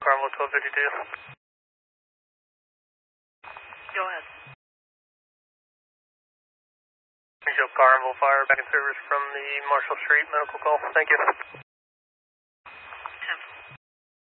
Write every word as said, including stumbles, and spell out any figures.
Carnival twelve fifty-two. Go ahead. Show Carnival Fire back in service from the Marshall Street medical call. Thank you.